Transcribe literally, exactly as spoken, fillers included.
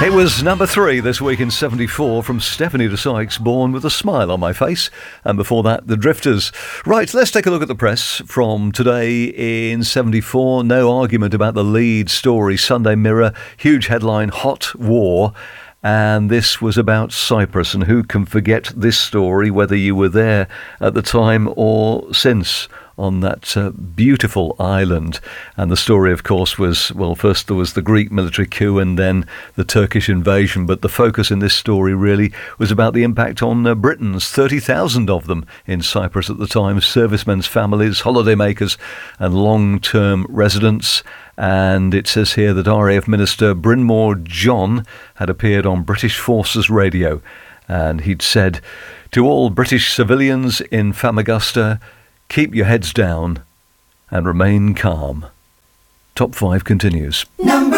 It was number three this week in seventy-four from Stephanie de Sykes, Born with a Smile on My Face. And before that, The Drifters. Right, let's take a look at the press from today in seventy-four. No argument about the lead story. Sunday Mirror, huge headline, Hot War. And this was about Cyprus. And who can forget this story, whether you were there at the time or since, on that uh, beautiful island. And the story, of course, was, well, first there was the Greek military coup and then the Turkish invasion. But the focus in this story really was about the impact on uh, Britons, thirty thousand of them in Cyprus at the time, servicemen's families, holidaymakers and long-term residents. And it says here that R A F Minister Brynmore John had appeared on British Forces Radio. And he'd said, to all British civilians in Famagusta, keep your heads down and remain calm. Top five continues. Number